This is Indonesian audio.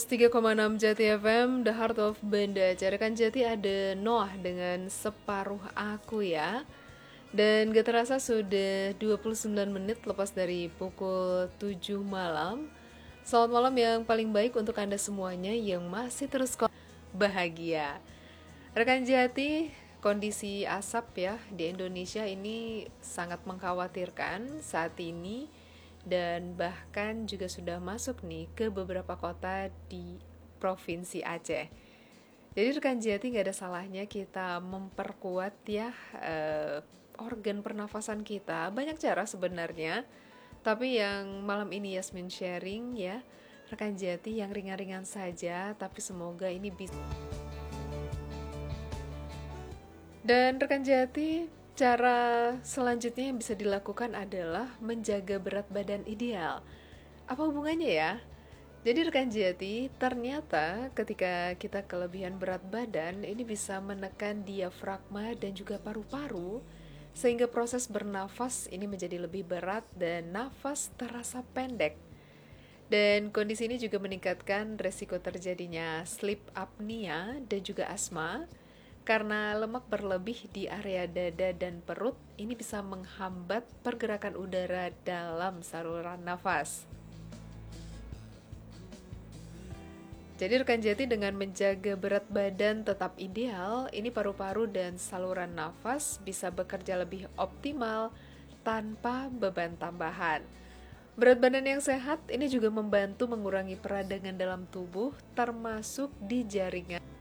103,6 Jati FM, The Heart of Banda. Rekan Jati, ada Noah dengan Separuh Aku ya. Dan gak terasa sudah 29 menit lepas dari pukul 7 malam. Selamat malam yang paling baik untuk Anda semuanya yang masih terus bahagia. Rekan Jati, kondisi asap ya di Indonesia ini sangat mengkhawatirkan saat ini. Dan bahkan juga sudah masuk nih ke beberapa kota di Provinsi Aceh. Jadi rekan Jati, gak ada salahnya kita memperkuat ya organ pernafasan kita. Banyak cara sebenarnya, tapi yang malam ini Yasmin sharing ya rekan Jati yang ringan-ringan saja, tapi semoga ini bisa. Dan rekan Jati, cara selanjutnya yang bisa dilakukan adalah menjaga berat badan ideal. Apa hubungannya ya? Jadi rekan Jati, ternyata ketika kita kelebihan berat badan, ini bisa menekan diafragma dan juga paru-paru, sehingga proses bernafas ini menjadi lebih berat dan nafas terasa pendek. Dan kondisi ini juga meningkatkan resiko terjadinya sleep apnea dan juga asma, karena lemak berlebih di area dada dan perut ini bisa menghambat pergerakan udara dalam saluran nafas. Jadi rekan Jati, dengan menjaga berat badan tetap ideal, ini paru-paru dan saluran nafas bisa bekerja lebih optimal tanpa beban tambahan. Berat badan yang sehat ini juga membantu mengurangi peradangan dalam tubuh, termasuk di jaringan.